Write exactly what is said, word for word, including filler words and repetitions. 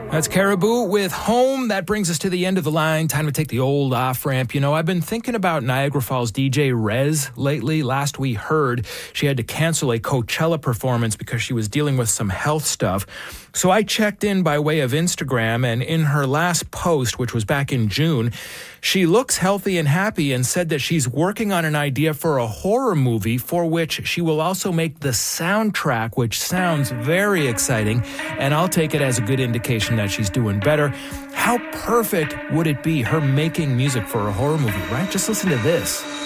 That's Caribou with Home. That brings us to the end of the line. Time to take the old off-ramp. You know, I've been thinking about Niagara Falls D J Rez lately. Last we heard, she had to cancel a Coachella performance because she was dealing with some health stuff. So I checked in by way of Instagram, and in her last post, which was back in June, she looks healthy and happy and said that she's working on an idea for a horror movie for which she will also make the soundtrack, which sounds very exciting, and I'll take it as a good indication that she's doing better. How perfect would it be, her making music for a horror movie, right? Just listen to this.